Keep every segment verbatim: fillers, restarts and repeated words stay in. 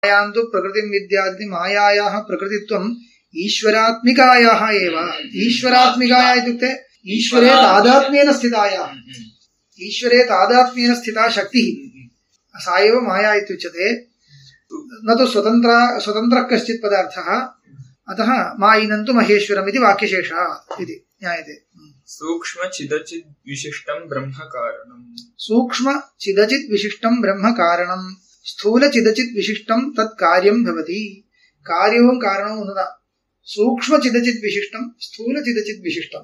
मायान्तु प्रकृतिं विद्याति मायायाः प्रकृतित्वम् ईश्वरात्मिकायाः एव। ईश्वरात्मिकाया इत्युक्ते ईश्वरे तादात्म्येन स्थितायाः, ईश्वरे तादात्म्येन स्थिता शक्तिः सा एव माया इत्युच्यते, न तु स्वतन्त्र स्वतन्त्रः कश्चित् पदार्थः। अतः मायिनं तु महेश्वरम् इति वाक्यशेषः इति ज्ञायते। सूक्ष्म चिदचित् विशिष्टं ब्रह्म कारणम्। सूक्ष्म चिदचित् विशिष्टं ब्रह्म कारणम् स्थूल चिदचित् विशिष्टं तत् कार्यं भवति। कार्यं कारणं उन्नता सूक्ष्म चिदचित् विशिष्टं स्थूल चिदचित् विशिष्टं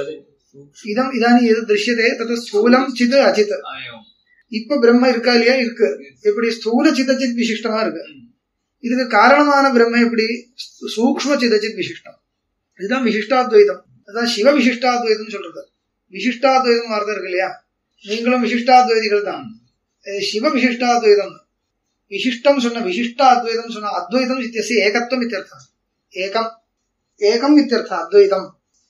इदम इदानीं यद् दृश्यते तत् स्थूलं चित् अचित् இப்ப பிரம்ம இருக்கா இல்லையா? இருக்கு. எப்படி? ஸ்தூல சிதச்சித் விசிஷ்டமா இருக்கு. இதுக்கு காரணமான பிரம்ம எப்படி? சூக்ஷ்ம சிதச்சித் விசிஷ்டம். இதுதான் விசிஷ்டாத்வைதம். அதான் சிவ விசிஷ்டாத்வைதம் சொல்றது. விசிஷ்டாத்வைதம் வார்த்தை இருக்கு இல்லையா? நீங்களும் விசிஷ்டாத்வைதிகள் தான். சிவ விசிஷ்டாத்வைதம். விசிஷ்டம் சொன்ன விசிஷ்டாத்வைதம் சொன்ன அத்வைதம் இத்தியஸ்ய ஏகத்வம் இत्यर्थः. ஏகம் ஏகம் இत्यर्थः அத்வைதம்.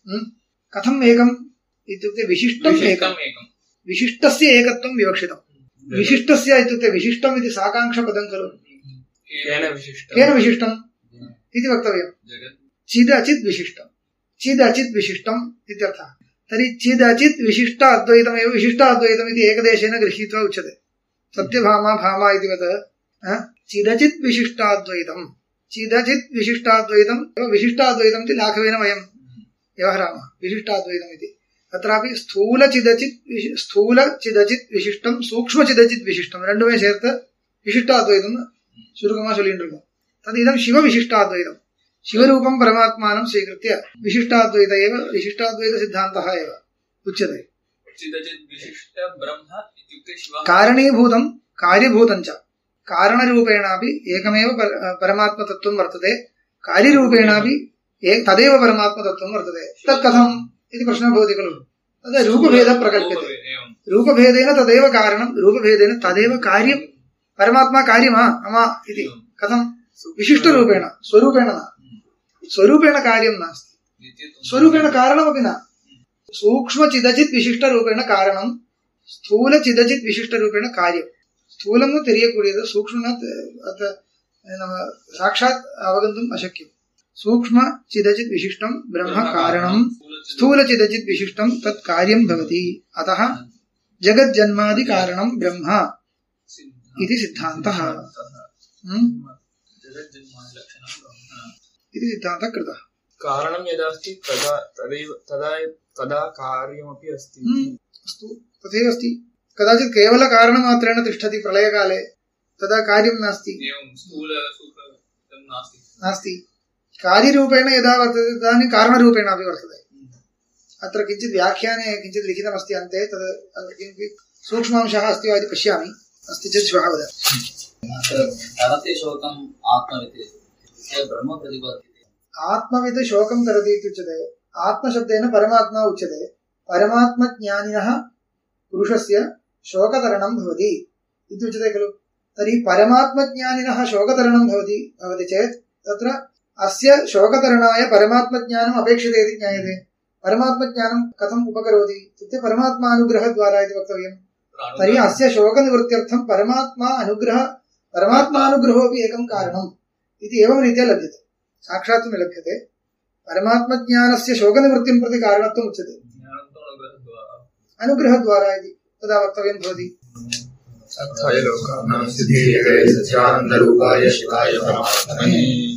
कथम एकम् इत्युक्ते विशिष्टम् एकम् विशिष्टस्य एकत्वं विवक्षितम्। विशिष्टस्य इत्युक्ते विशिष्टम् इति साकाङ्क्षपदं खलु। केन विशिष्टम् केन विशिष्टम् इति वक्तव्यम्। चिद् अचित् विशिष्टम्, चिद् अचित् विशिष्टम् इत्यर्थः। तर्हि चिद् अचित् विशिष्ट अद्वैतमेव विशिष्टाद्वैतम् इति एकदेशेन गृहीत्वा उच्यते। सत्यभामा भामा इतिवत् चिदचित् विशिष्टाद्वैतम्, चिदचित् विशिष्टाद्वैतम् विशिष्टाद्वैतम् इति लाघवेन वयं व्यवहरामः। विशिष्टाद्वैतम् इति तत्रापि स्थूल चिदचित् स्थूल चिदचित् विशिष्टं सूक्ष्म चिदचित् विशिष्टं ரெண்டுமே சேர்த்து விசிஷ்டாத்வைதம் சுருக்கமா சொல்லிட்டு இருக்கோம். தது இதம் சிவ விசிஷ்டாத்வைதம். சிவரூபம் பரமாத்மானம் ஸ்வீகிருத்ய விசிஷ்டாத்வைத एव विशिष्टाद्वैत सिद्धान्तः एव उच्यते। चिदचित् विशिष्ट ब्रह्म इत्युक्ते शिव कारणीभूतं कार्यभूतं च कारणरूपेणापि एकमेव परमात्मतत्त्वं वर्तते, कार्यरूपेणापि तदेव परमात्मतत्त्वं वर्तते। तत् कथम् इति प्रश्नः भवति खलु। तद् रूपभेदः प्रकल्प्यते। रूपभेदेन तदेव कारणं, रूपभेदेन तदेव कार्यं। परमात्मा कार्यमा मम इति कथं? विशिष्टरूपेण, स्वरूपेण न। स्वरूपेण कार्यं नास्ति, स्वरूपेण कारणमपि न। सूक्ष्मचिदचित् विशिष्टरूपेण कारणं, स्थूलचिदचित् विशिष्टरूपेण कार्यं। स्थूलं तेरियकूडियदु, सूक्ष्मं நம்ம சாட்சாத் அவகந்தும் அசக்கியம். सूक्ष्म चिदचित् विशिष्टं ब्रह्म कारणं, स्थूल चिदचित् विशिष्टं तत् कार्यं भवति। अतः जगज्जन्मादि कारणं ब्रह्म इति सिद्धान्तः इति सिद्धान्तः कृतः। कारणं यदा अस्ति तदा तदैव तदा तदा कार्यमपि अस्ति। अस्तु, तथैव अस्ति। कदाचित् केवल कारणमात्रेण तिष्ठति प्रलयकाले, तदा कार्यं नास्ति। नास्ति कार्यरूपेण यदा वर्तते तदानीं कारणरूपेण अपि वर्तते। अत्र किञ्चित् व्याख्याने किञ्चित् लिखितमस्ति अन्ते, तद् किमपि सूक्ष्मांशः अस्ति वा इति पश्यामि। अस्ति चेत् श्वः वद। आत्मवित् शोकं तरति इत्युच्यते। आत्मशब्देन परमात्मा उच्यते। परमात्मज्ञानिनः पुरुषस्य शोकतरणं भवति इत्युच्यते खलु। तर्हि परमात्मज्ञानिनः शोकतरणं भवति भवति चेत् तत्र अस्य शोकतरणाय परमात्मज्ञानम् अपेक्षते इति ज्ञायते। परमात्मज्ञानं कथम् उपकरोति इत्युक्ते परमात्मानुग्रहद्वारा इति वक्तव्यम्। तर्हि अस्य शोकनिवृत्त्यर्थं परमात्मा अनुग्रह परमात्मानुग्रहोऽपि एकं कारणम् इति एवं रीत्या लभ्यते। साक्षात् न लभ्यते। परमात्मज्ञानस्य शोकनिवृत्तिं प्रति कारणत्वम् उच्यते अनुग्रहद्वारा इति तदा वक्तव्यं भवति। सत्याय लोकानां सिद्धये सच्चिदानन्दरूपाय शिवाय परमात्मने।